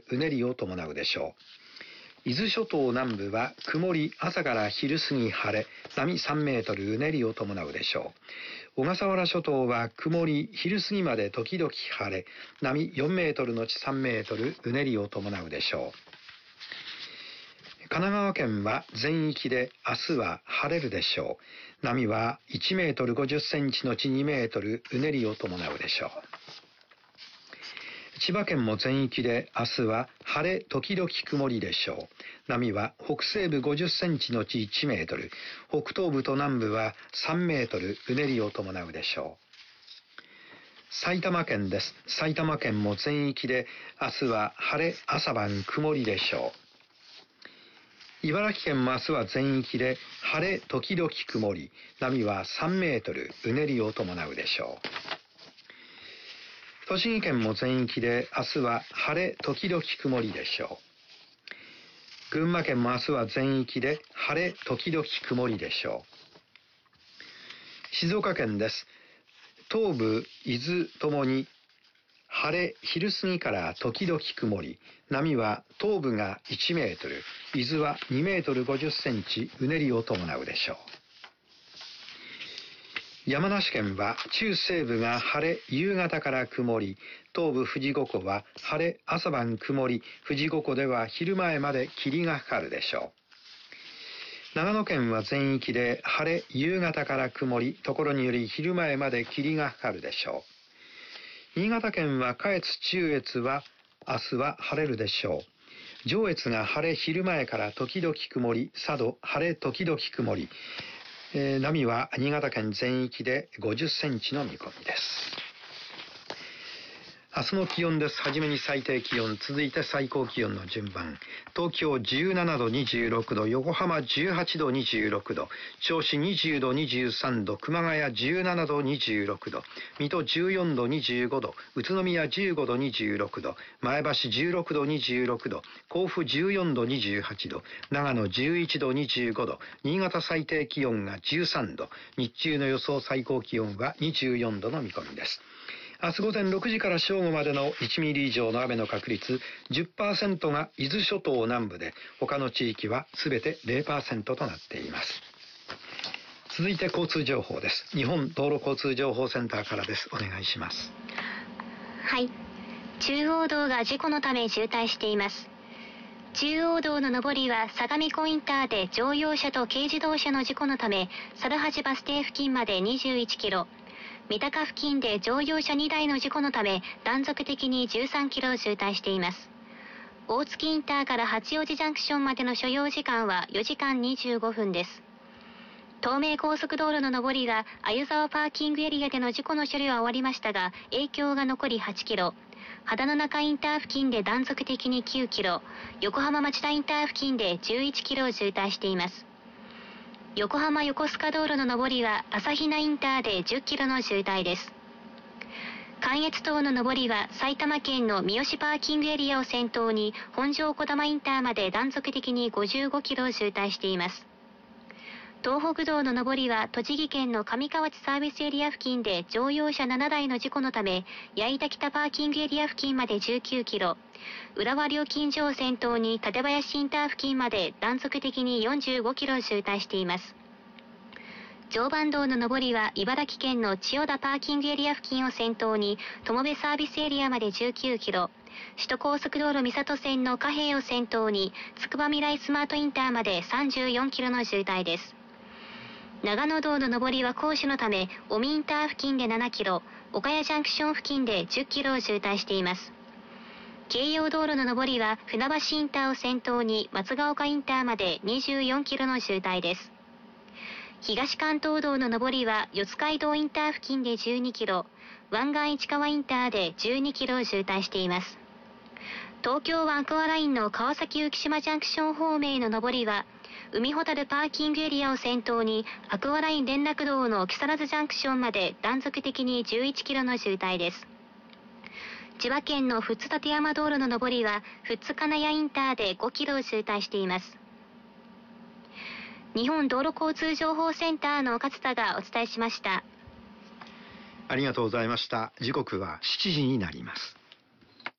うねりを伴うでしょう。伊豆諸島南部は曇り、朝から昼過ぎ晴れ、波3メートル、うねりを伴うでしょう。小笠原諸島は曇り、昼過ぎまで時々晴れ、波4メートルのち3メートル、うねりを伴うでしょう。神奈川県は全域で明日は晴れるでしょう。波は1メートル50センチのち2メートル、うねりを伴うでしょう。千葉県も全域で明日は晴れ時々曇りでしょう。波は北西部50センチのち1メートル、北東部と南部は3メートル、うねりを伴うでしょう。埼玉県です。埼玉県も全域で明日は晴れ、朝晩曇りでしょう。茨城県も明日は全域で晴れ時々曇り、波は3メートル、うねりを伴うでしょう。栃木県も全域で明日は晴れ時々曇りでしょう。群馬県も明日は全域で晴れ時々曇りでしょう。静岡県です。東部、伊豆ともに晴れ、昼過ぎから時々曇り、波は東部が1メートル、伊豆は2メートル50センチ、うねりを伴うでしょう。山梨県は中西部が晴れ、夕方から曇り、東部富士五湖は晴れ、朝晩曇り、富士五湖では昼前まで霧がかかるでしょう。長野県は全域で晴れ、夕方から曇り、ところにより昼前まで霧がかかるでしょう。新潟県は下越中越は明日は晴れるでしょう。上越が晴れ、昼前から時々曇り、佐渡晴れ時々曇り、波は新潟県全域で50センチの見込みです。明日の気温です。はじめに最低気温、続いて最高気温の順番。東京17度26度、横浜18度26度、銚子20度23度、熊谷17度26度、水戸14度25度、宇都宮15度26度、前橋16度26度、甲府14度28度、長野11度25度、新潟最低気温が13度、日中の予想最高気温は24度の見込みです。明日午前6時から正午までの1ミリ以上の雨の確率 10% が伊豆諸島南部で、他の地域はすべて 0% となっています。続いて交通情報です。日本道路交通情報センターからです。お願いします。 はい。中央道が事故のため渋滞しています。中央道の上りは相模湖インターで乗用車と軽自動車の事故のため、猿橋バス停付近まで21キロ、三鷹付近で乗用車2台の事故のため断続的に13キロ渋滞しています。大月インターから八王子ジャンクションまでの所要時間は4時間25分です。東名高速道路の上りが鮎沢パーキングエリアでの事故の処理は終わりましたが、影響が残り8キロ、秦野中インター付近で断続的に9キロ、横浜町田インター付近で11キロ渋滞しています。横浜横須賀道路の上りは朝比奈インターで10キロの渋滞です。関越道の上りは埼玉県の三芳パーキングエリアを先頭に本庄児玉インターまで断続的に55キロ渋滞しています。東北道の上りは栃木県の上河内サービスエリア付近で乗用車7台の事故のため、矢板北パーキングエリア付近まで19キロ、浦和料金所を先頭に館林インター付近まで断続的に45キロ渋滞しています。常磐道の上りは茨城県の千代田パーキングエリア付近を先頭に友部サービスエリアまで19キロ、首都高速道路三郷線の貨幣を先頭につくばみらいスマートインターまで34キロの渋滞です。長野道の上りは工事のため尾身インター付近で7キロ、岡谷ジャンクション付近で10キロを渋滞しています。京葉道路の上りは船橋インターを先頭に松ヶ丘インターまで24キロの渋滞です。東関東道の上りは四街道インター付近で12キロ、湾岸市川インターで12キロ渋滞しています。東京湾アクアラインの川崎浮島ジャンクション方面への上りは海ほたるパーキングエリアを先頭にアクアライン連絡道の木更津ジャンクションまで断続的に11キロの渋滞です。千葉県の富津立山道路の上りは富津金谷インターで5キロ渋滞しています。日本道路交通情報センターの勝田がお伝えしました。 ありがとうございました。時刻は7時になります。